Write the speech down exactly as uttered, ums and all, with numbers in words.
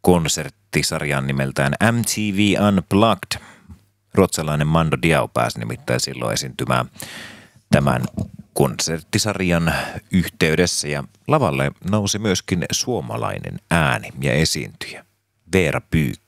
konserttisarjan nimeltään M T V Unplugged. Ruotsalainen Mando Diao pääsi nimittäin silloin esiintymään tämän konserttisarjan yhteydessä ja lavalle nousi myöskin suomalainen ääni ja esiintyjä Veera Pyykkä.